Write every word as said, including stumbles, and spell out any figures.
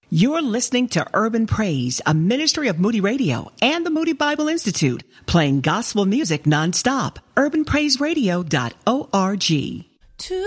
You're listening to Urban Praise, a ministry of Moody Radio and the Moody Bible Institute, playing gospel music nonstop. urban praise radio dot org. To